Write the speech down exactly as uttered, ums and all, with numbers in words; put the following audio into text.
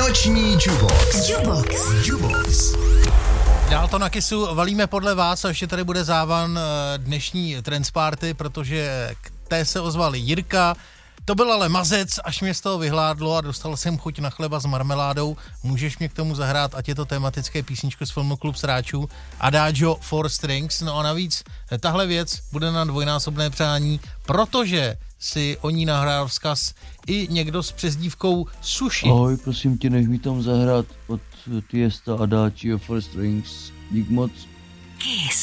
Noční Jubox. Jubox. Jubox. Dál to na Kissu valíme podle vás a ještě tady bude závan dnešní Transparty, protože k té se ozval Jirka. To byl ale mazec, až mě z toho vyhládlo a dostal jsem chuť na chleba s marmeládou. Můžeš mě k tomu zahrát, ať je to tematické písničko z filmu Klub sráčů Adagio four strings. No a navíc tahle věc bude na dvojnásobné přání, protože si o ní nahrál vzkaz i někdo s přezdívkou Sushi. Ahoj, prosím tě, nech mi tam zahrát od Tiesta Adagio four strings. Dík moc. Kiss.